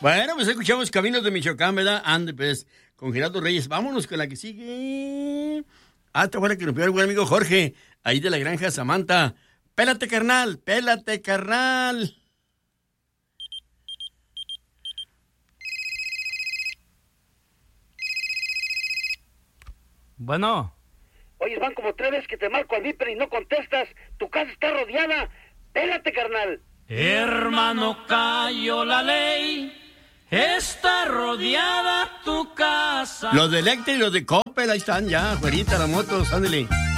Bueno, pues escuchamos Caminos de Michoacán, ¿verdad? Ande, pues, con Gerardo Reyes. Vámonos con la que sigue. Esta buena que nos pidió el buen amigo Jorge, ahí de la granja Samantha. Pélate, carnal, pélate, carnal. Bueno. Oye, van como 3 veces que te marco al Viper y no contestas. Tu casa está rodeada. Pélate, carnal. Hermano, cayó la ley. Está rodeada tu casa. Los de Electra y los de Coppel, ahí están ya, afuerita las motos, ándale.